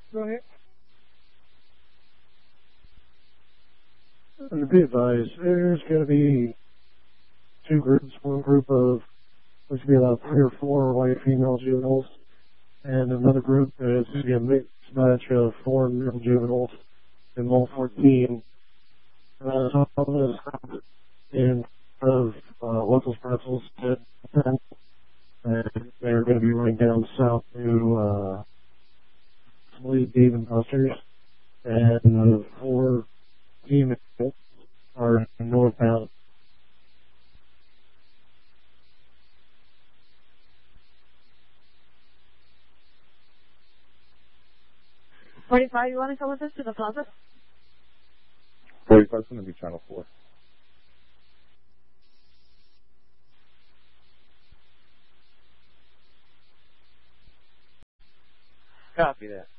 Go ahead. And be advised, there's going to be two groups. One group of, there's going to be about 3 or 4 white female juveniles, and another group is going to be a mixed batch of 4 male juveniles in Mall 14. All this in of Locals Pretzels, and they're going to be running down south to Dave and Buster's, and the 4 females are northbound. 45, you want to come with us to the plaza? 45 is going to be channel 4. Copy that.